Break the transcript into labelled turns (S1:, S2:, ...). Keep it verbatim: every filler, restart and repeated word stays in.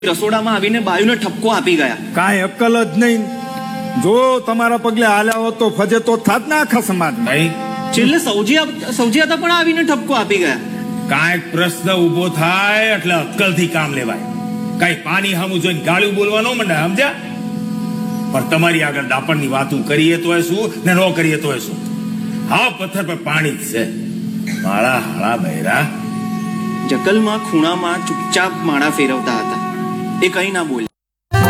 S1: રસોડામાં આવીને બાયુને ઠપકો આપી ગયા.
S2: કાંઈ અક્કલ જ નહીં. જો તમારા પગલે હાલ્યા હોત તો ફજે તો થાત ને આખા સમાજ.
S1: છેલ્લે સૌજી સૌજી હતા પણ આવીને ઠપકો આપી ગયા.
S3: કાંઈક પ્રશ્ન ઉભો થાય એટલે અક્કલ થી કામ લેવાય. કઈ પાણી સામું જોઈને ગાળું બોલવા ન મંડે, સમજ્યા? પણ તમારી આગળ દાપણની વાતું કરીએ તો શું ને ન કરીએ તો શું? હા, પથ્થર પર પાણી જ છે. માળા હાળા બહેરા
S1: જકલમાં ખૂણામાં ચૂપચાપ માળા ફેરવતા હતા. એ કઈ ના બોલ્યા.